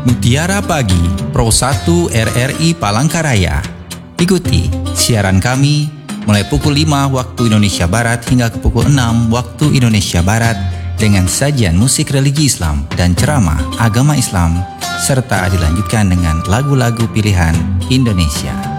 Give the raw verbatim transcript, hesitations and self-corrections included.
Mutiara Pagi Pro satu R R I Palangkaraya. Ikuti siaran kami mulai pukul lima waktu Indonesia Barat hingga ke pukul enam waktu Indonesia Barat dengan sajian musik religi Islam dan ceramah agama Islam serta dilanjutkan dengan lagu-lagu pilihan Indonesia.